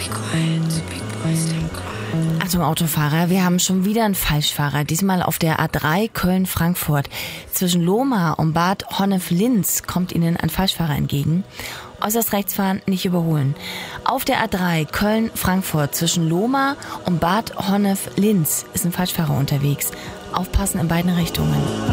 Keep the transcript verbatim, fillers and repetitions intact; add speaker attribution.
Speaker 1: Achtung Autofahrer, wir haben schon wieder einen Falschfahrer. Diesmal auf der A drei Köln-Frankfurt. Zwischen Lohmar und Bad Honnef-Linz kommt Ihnen ein Falschfahrer entgegen. Äußerst rechts fahren, nicht überholen. Auf der A drei Köln-Frankfurt zwischen Lohmar und Bad Honnef-Linz ist ein Falschfahrer unterwegs. Aufpassen in beiden Richtungen.